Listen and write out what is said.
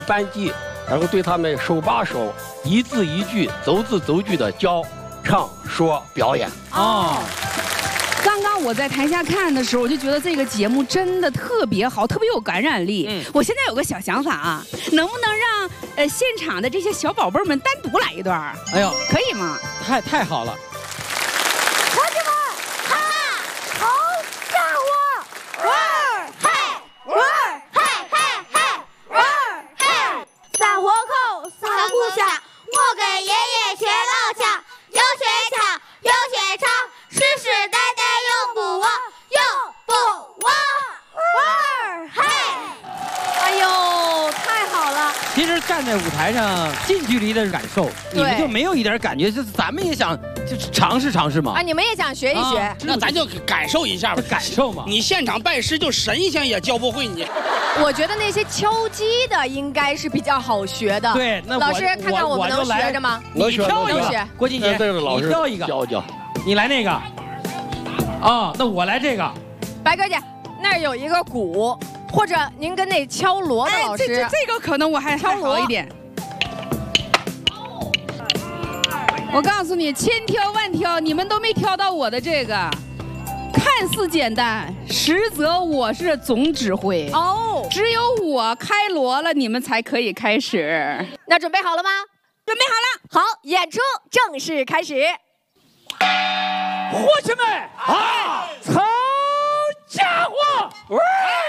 班级，然后对他们手把手、一字一句、走字走句的教、唱、说、表演。 哦。刚刚我在台下看的时候，我就觉得这个节目真的特别好，特别有感染力。我现在有个小想法啊，能不能让现场的这些小宝贝们单独来一段？哎呦，可以吗？ 太好了！ 同志们，哈，好家伙，玩儿嘿，玩儿嘿嘿嘿，玩儿嘿，散活口，散不下，我给爷爷学老腔，有学腔，有学唱。世世代代永不忘，永不忘，玩儿嘿！ 哎呦，太好了！ 其实站在舞台上近距离的感受，你们就没有一点感觉，就是咱们也想就尝试尝试嘛。 啊，你们也想学一学？ 那咱就感受一下吧， 感受嘛。 你现场拜师就神仙也教不会你。 我觉得那些敲击的应该是比好学的。 对，那老师看看我们能学着吗？ 你挑一个，郭靖杰，你挑一个， 教教。 你来那个，啊，那我来这个。 白哥姐，那儿有一个鼓，或者您跟那敲锣的老师， 这个可能我还好一点。我告诉你，千挑万挑，你们都没挑到我的这个。看似简单，实则我是总指挥哦。只有我开锣了，你们才可以开始。 那准备好了吗？ 准备好了。 好，演出正式开始。 伙计们啊，好家伙！